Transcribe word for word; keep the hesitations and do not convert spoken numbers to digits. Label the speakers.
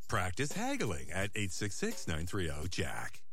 Speaker 1: Practice haggling at eight six six, nine three zero, Jack.